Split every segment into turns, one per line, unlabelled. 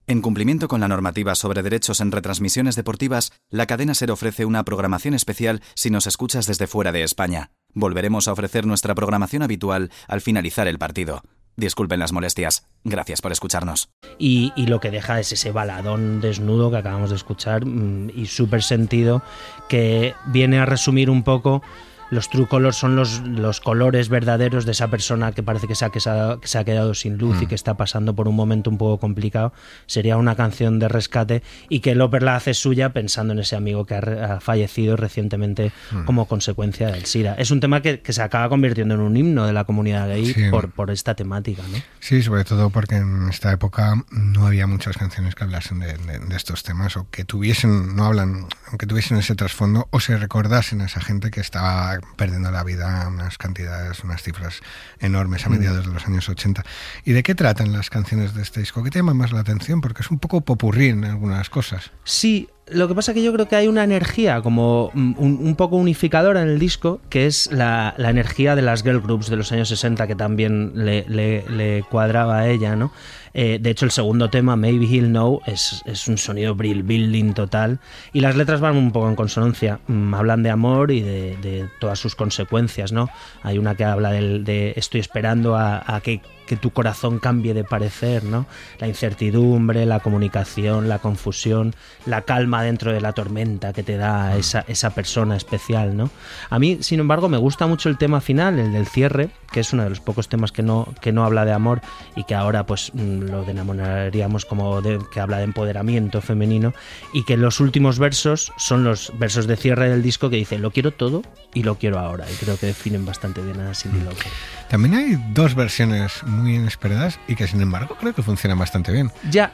En cumplimiento con la normativa sobre derechos en retransmisiones deportivas, la cadena SER ofrece una programación especial si nos escuchas desde fuera de España. Volveremos a ofrecer nuestra programación habitual al finalizar el partido. Disculpen las molestias. Gracias por escucharnos.
Y lo que deja es ese baladón desnudo que acabamos de escuchar y súper sentido, que viene a resumir un poco. Los true colors son los colores verdaderos de esa persona que parece que se ha quedado sin luz y que está pasando por un momento un poco complicado. Sería una canción de rescate y que Loper la hace suya pensando en ese amigo que ha fallecido recientemente como consecuencia del SIDA. Es un tema que se acaba convirtiendo en un himno de la comunidad gay por esta temática, ¿no?
Sí, sobre todo porque en esta época no había muchas canciones que hablasen de estos temas o que tuviesen, aunque tuviesen ese trasfondo o se recordasen a esa gente que estaba perdiendo la vida, unas cifras enormes a mediados de los años 80. ¿Y de qué tratan las canciones de este disco? ¿Qué te llama más la atención? Porque es un poco popurrí en algunas cosas.
Sí, lo que pasa es que yo creo que hay una energía como un poco unificadora en el disco, que es la energía de las girl groups de los años 60, que también le cuadraba a ella, ¿no? De hecho, el segundo tema, Maybe He'll Know, es un sonido brill building total, y las letras van un poco en consonancia. Hablan de amor y de todas sus consecuencias, ¿no? Hay una que habla de estoy esperando a que tu corazón cambie de parecer, ¿no? La incertidumbre, la comunicación, la confusión, la calma dentro de la tormenta que te da esa persona especial, ¿no? A mí, sin embargo, me gusta mucho el tema final, el del cierre, que es uno de los pocos temas que no habla de amor y que ahora pues lo denominaríamos como que habla de empoderamiento femenino, y que los últimos versos son los versos de cierre del disco que dice: lo quiero todo y lo quiero ahora, y creo que definen bastante bien a Cyndi Lauper.
También hay dos versiones muy inesperadas y que sin embargo creo que funcionan bastante bien.
Ya,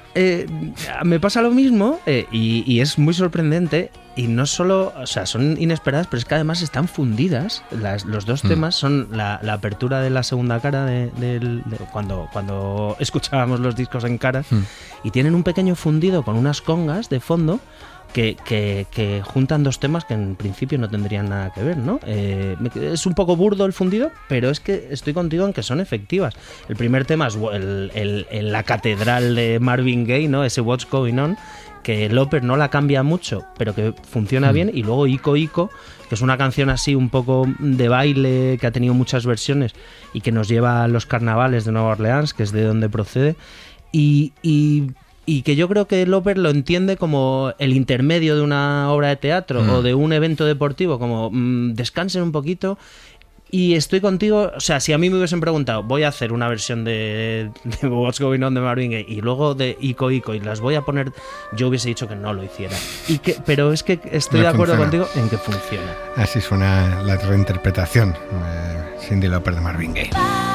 me pasa lo mismo y es muy sorprendente. Y no solo, o sea, son inesperadas, pero es que además están fundidas. Los dos temas son la apertura de la segunda cara de cuando escuchábamos los discos en cara, y tienen un pequeño fundido con unas congas de fondo que juntan dos temas que en principio no tendrían nada que ver, ¿no? Es un poco burdo el fundido, pero es que estoy contigo en que son efectivas. El primer tema es la catedral de Marvin Gaye, ¿no? Ese What's Going On, que Loper no la cambia mucho, pero que funciona bien. Y luego Ico Ico, que es una canción así un poco de baile, que ha tenido muchas versiones y que nos lleva a los carnavales de Nueva Orleans, que es de donde procede, y que yo creo que Loper lo entiende como el intermedio de una obra de teatro o de un evento deportivo, como descansen un poquito. Y estoy contigo, o sea, si a mí me hubiesen preguntado, voy a hacer una versión de What's Going On de Marvin Gaye y luego de Ico Ico y las voy a poner, yo hubiese dicho que no lo hiciera. Pero es que estoy de acuerdo contigo en que funciona.
Así suena la reinterpretación de Cyndi Lauper de Marvin Gaye.